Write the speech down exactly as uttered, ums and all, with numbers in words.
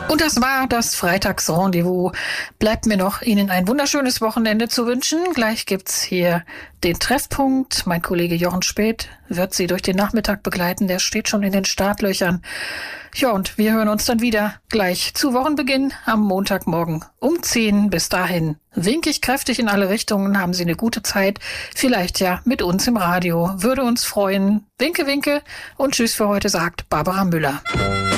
Und das war das Freitagsrendezvous. Bleibt mir noch, Ihnen ein wunderschönes Wochenende zu wünschen. Gleich gibt's hier den Treffpunkt. Mein Kollege Jochen Späth wird Sie durch den Nachmittag begleiten. Der steht schon in den Startlöchern. Ja, und wir hören uns dann wieder gleich zu Wochenbeginn am Montagmorgen um zehn. Bis dahin winke ich kräftig in alle Richtungen. Haben Sie eine gute Zeit. Vielleicht ja mit uns im Radio. Würde uns freuen. Winke, winke und tschüss für heute, sagt Barbara Müller.